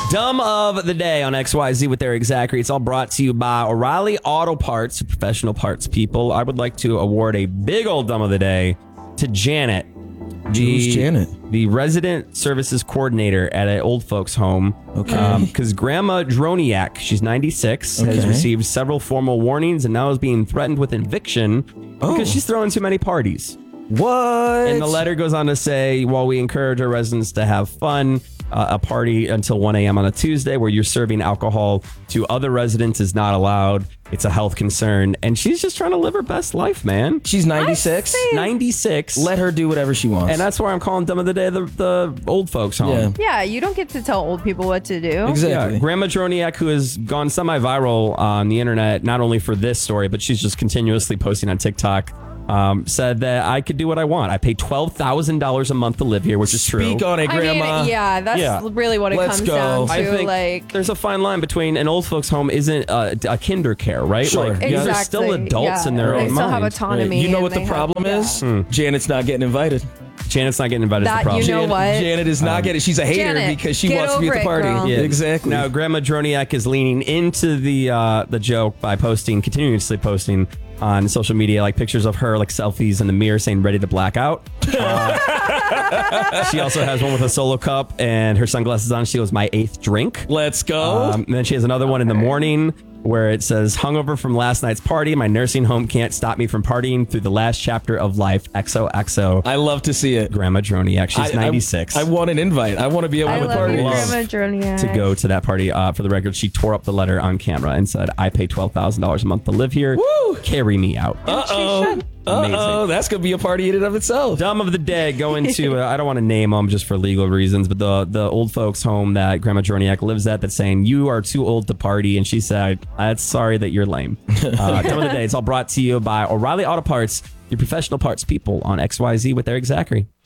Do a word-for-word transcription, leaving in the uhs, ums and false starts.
Dumb of the day on X Y Z with Eric Zachary. It's all brought to you by O'Reilly Auto Parts, professional parts people. I would like to award a big old dumb of the day to Janet. The, Who's Janet? The resident services coordinator at an old folks home. Okay. Because um, Grandma Droniak, she's ninety-six, Okay. has received several formal warnings and now is being threatened with eviction Oh. because she's throwing too many parties. What? And the letter goes on to say, while we encourage our residents to have fun, uh, a party until one a.m. on a Tuesday where you're serving alcohol to other residents is not allowed. It's a health concern. And she's just trying to live her best life, man. She's ninety-six. ninety-six. Let her do whatever she wants. And that's why I'm calling Dumb of the Day the, the old folks home. Yeah. Yeah, you don't get to tell old people what to do. Exactly. Yeah, Grandma Droniak, who has gone semi-viral on the internet, not only for this story, but she's just continuously posting on TikTok, um, said that I could do what I want. I pay twelve thousand dollars a month to live here, which is true. Speak on it, I Grandma. mean, yeah, that's Yeah. really what it Let's comes go. down to. I think like, there's a fine line between an old folks home isn't uh, a kinder care, right? Sure. Like, these are still Exactly, adults yeah. in their They own still have mind. autonomy. You know and what the they have- problem yeah. is? Janet's not getting invited. Janet's not getting invited is the That problem. you know Janet, what? Janet is not getting. She's a hater Janet, because she get wants to be at over the it, party. girl. Yeah. Exactly. Now, Grandma Droniak is leaning into the uh, the joke by posting, continuously posting on social media, like pictures of her, like selfies in the mirror saying ready to black out. Uh, she also has one with a solo cup and her sunglasses on. She was my eighth drink. Let's go. Um, and then she has another one in the morning where it says, hungover from last night's party. My nursing home can't stop me from partying through the last chapter of life. X O X O. I love to see it. Grandma Droniak. She's I- I- ninety-six. I, want an invite. I want to be able I to love party. you, Love Grandma Droniak. to go to that party. Uh, for the record, she tore up the letter on camera and said, I pay twelve thousand dollars a month to live here. Woo! Carry me out. Uh-oh. Uh-oh. Amazing. That's going to be a party in and of itself. Dumb of the day going to, uh, I don't want to name them just for legal reasons, but the the old folks home that Grandma Droniak lives at that's saying, you are too old to party. And she said, I'm sorry that you're lame. Uh, Dumb of the day. It's all brought to you by O'Reilly Auto Parts, your professional parts people on X Y Z with Eric Zachary.